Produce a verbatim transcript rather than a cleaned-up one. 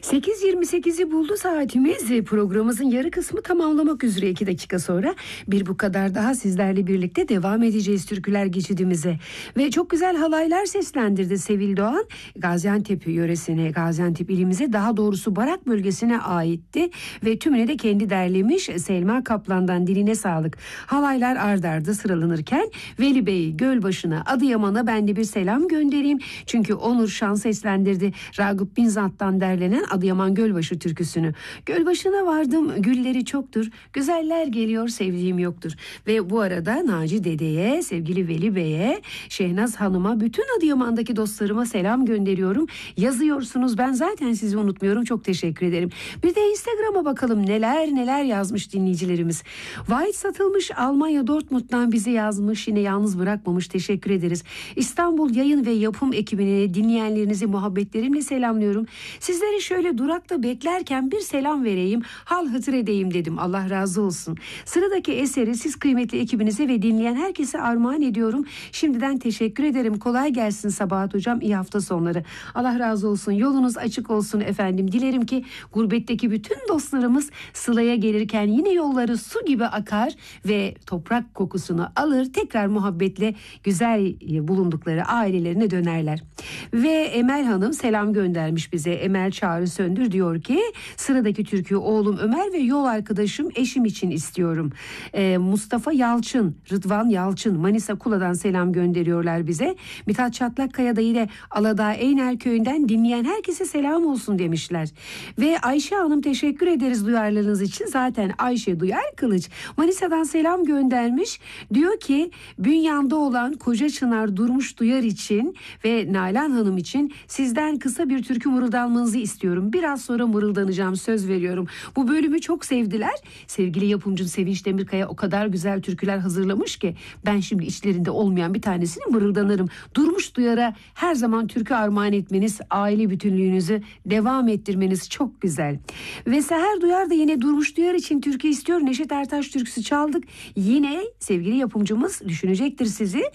sekiz yirmi sekizi buldu saatimiz. Programımızın yarı kısmı tamamlamak üzere, iki dakika sonra bir bu kadar daha sizlerle birlikte devam edeceğiz türküler geçidimize. Ve çok güzel halaylar seslendirdi Sevil Doğan. Gaziantep yöresine, Gaziantep ilimize, daha doğrusu Barak bölgesine aitti ve tümünü de kendi derlemiş. Selma Kaplan'dan diline sağlık. Halaylar ard arda sıralanırken Veli Bey Gölbaşı'na, Adıyaman'a ben de bir selam göndereyim. Çünkü Onur Şan seslendirdi Ragıp Binzat'tan derlenen Adıyaman Gölbaşı türküsünü. Gölbaşı'na vardım, gülleri çoktur, güzeller geliyor, sevdiğim yoktur. Ve bu arada Naci Dede'ye, sevgili Veli Bey'e, Şehnaz Hanım'a, bütün Adıyaman'daki dostlarıma selam gönderiyorum. Yazıyorsunuz, ben zaten sizi unutmuyorum, çok teşekkür ederim. Bir de Instagram'a bakalım neler neler yazmış dinleyicilerimiz. White satılmış, Almanya Dortmund'dan bizi yazmış, yine yalnız bırakmamış, teşekkür ederiz. İstanbul yayın ve yapım ekibine, dinleyenlerinizi muhabbetlerimle selamlıyorum. Sizleri şöyle durakta beklerken bir selam vereyim, hal hatır edeyim dedim. Allah razı olsun. Sıradaki eseri siz kıymetli ekibinize ve dinleyen herkese armağan ediyorum. Şimdiden teşekkür ederim. Kolay gelsin Sabahat Hocam. İyi hafta sonları. Allah razı olsun. Yolunuz açık olsun efendim. Dilerim ki gurbetteki bütün dostlarımız Sıla'ya gelirken yine yolları su gibi akar ve toprak kokusunu alır. Tekrar muhabbetle güzel bulundukları ailelerine dönerler. Ve Emel Hanım selam göndermiş bize. Emel Çağrı Söndür diyor ki sıradaki türküyü oğlum Ömer ve yol arkadaşım eşim için istiyorum. Ee, Mustafa Yalçın, Rıdvan Yalçın Manisa Kula'dan selam gönderiyorlar bize. Mithat Çatlakkaya da yine Aladağ Eyner Köyü'nden dinleyen herkese selam olsun demişler. Ve Ayşe Hanım teşekkür ederiz duyarlılığınız için. Zaten Ayşe Duyar Kılıç Manisa'dan selam göndermiş. Diyor ki bünyamda olan Koca Çınar Durmuş Duyar için ve Nalan Hanım için sizden kısa bir türkü mırıldanmanızı istiyorum. Biraz sonra mırıldanacağım, söz veriyorum. Bu bölümü çok sevdiler. Sevgili yapımcım Sevinç Demirkaya o kadar güzel türküler hazırlamış ki ben şimdi içlerinde olmayan bir tanesini mırıldanırım. Durmuş Duyar'a her zaman türkü armağan etmeniz, aile bütünlüğünüzü devam ettirmeniz çok güzel. Ve Seher Duyar da yine Durmuş Duyar için türkü istiyor. Neşet Ertaş türküsü çaldık. Yine sevgili yapımcımız düşünecektir sizi.